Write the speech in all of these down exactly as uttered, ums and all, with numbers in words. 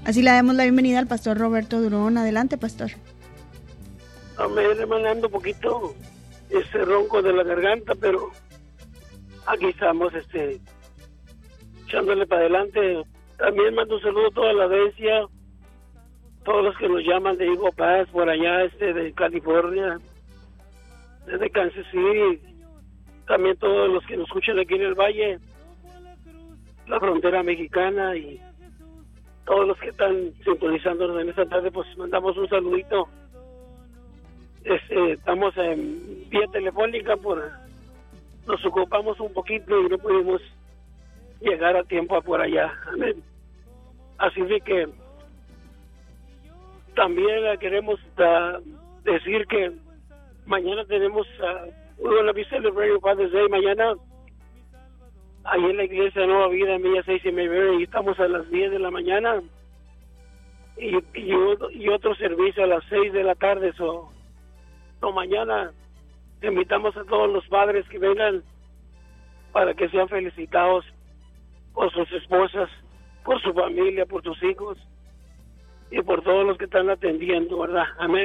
Así le damos la bienvenida al pastor Roberto Durón. Adelante, pastor. Me remanando un poquito ese ronco de la garganta, pero aquí estamos, este, echándole para adelante. También mando un saludo a toda la audiencia, todos los que nos llaman de Eagle Pass, por allá, este, de California, desde Kansas City, también todos los que nos escuchan aquí en el Valle, la frontera mexicana, y todos los que están sintonizándonos en esta tarde, pues mandamos un saludito. Este, estamos en vía telefónica, por nos ocupamos un poquito y no pudimos llegar a tiempo por allá. Amén. Así de que también queremos uh, decir que mañana tenemos uh, una vista del Radio Father's Day mañana ahí en la iglesia Nueva Vida en Villa seis y Mayberry, y estamos a las diez de la mañana y, y, y otro servicio a las seis de la tarde. So, so mañana invitamos a todos los padres que vengan para que sean felicitados por sus esposas, por su familia, por sus hijos y por todos los que están atendiendo, ¿verdad? Amén.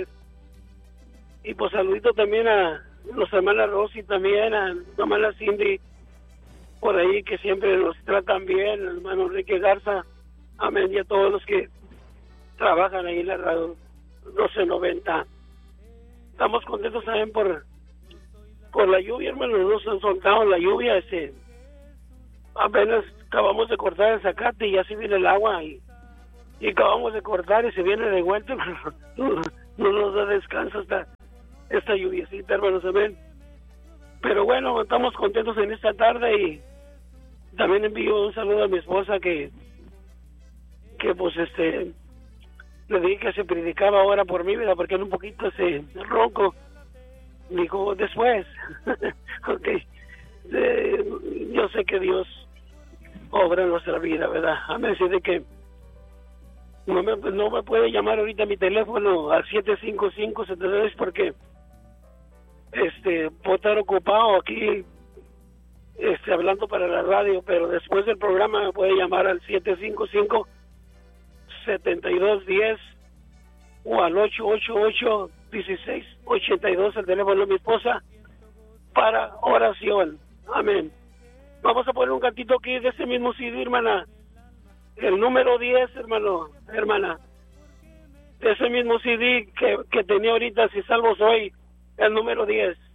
Y pues saludito también a los hermanas Rosy, también a la hermana Cindy por ahí, que siempre nos tratan bien, el hermano Enrique Garza, amén, y a todos los que trabajan ahí en la radio doce noventa. Estamos contentos también por por la lluvia, hermano, nos han soltado la lluvia, este, apenas acabamos de cortar el zacate y ya se viene el agua, y, y acabamos de cortar y se viene de vuelta, no, no nos da descanso esta, esta lluviecita, hermanos, amén. Pero bueno, estamos contentos en esta tarde, y también envío un saludo a mi esposa que, que pues este, le dije que se predicaba ahora por mí, ¿verdad? Porque era un poquito ese ronco. Dijo, después. Ok. Eh, yo sé que Dios obra en nuestra vida, ¿verdad? A veces de que no me, no me puede llamar ahorita a mi teléfono al siete cinco cinco, setenta y dos porque este, puedo estar ocupado aquí este, hablando para la radio, pero después del programa me puede llamar al siete cinco cinco, setenta y dos diez o al ocho ocho ocho, dieciséis ochenta y dos, el teléfono de mi esposa, para oración. Amén. Vamos a poner un cantito aquí de ese mismo C D, hermana. El número diez, hermano, hermana. De ese mismo C D que, que tenía ahorita, Si Salvo Soy, el número diez.